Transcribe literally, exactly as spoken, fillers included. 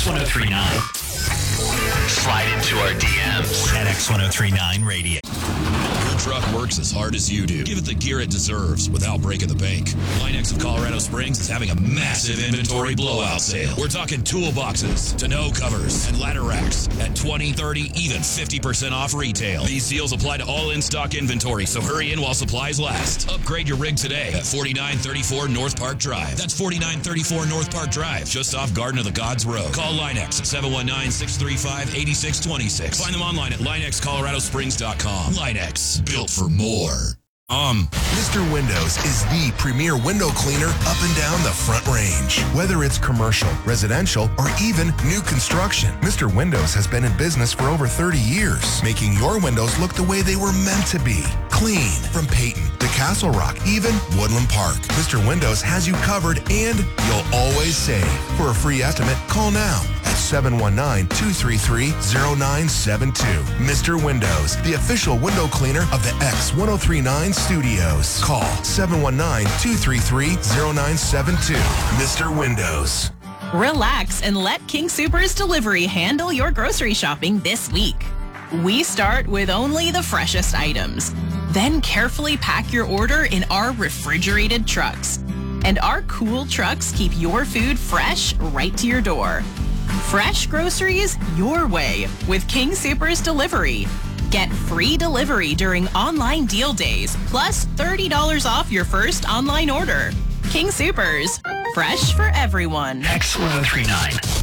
X one oh three point nine. Slide into our D Ms at X one oh three point nine Radio. Your truck works as hard as you do. Give it the gear it deserves without breaking the bank. Line-X of Colorado Springs is having a massive inventory blowout sale. We're talking toolboxes, tonneau covers, and ladder racks at twenty, thirty, even fifty percent off retail. These deals apply to all in-stock inventory, so hurry in while supplies last. Upgrade your rig today at forty-nine thirty-four North Park Drive. That's forty-nine thirty-four North Park Drive, just off Garden of the Gods Road. Call Line-X at seven one nine, six three five, eight six two six. Find them online at line x colorado springs dot com. Line-X, built for more. Um, Mister Windows is the premier window cleaner up and down the Front Range. Whether it's commercial, residential, or even new construction, Mister Windows has been in business for over thirty years, making your windows look the way they were meant to be. Clean. From Peyton to Castle Rock, even Woodland Park. Mister Windows has you covered, and you'll always save. For a free estimate, call now at seven one nine, two three three, zero nine seven two. Mister Windows, the official window cleaner of the X one oh three point nine Studios. Call seven one nine, two three three, zero nine seven two. Mister Windows. Relax and let King Soopers Delivery handle your grocery shopping this week. We start with only the freshest items, then carefully pack your order in our refrigerated trucks. And our cool trucks keep your food fresh right to your door. Fresh groceries your way with King Soopers Delivery. Get free delivery during online deal days, plus thirty dollars off your first online order. King Soopers, fresh for everyone. X one oh three point nine.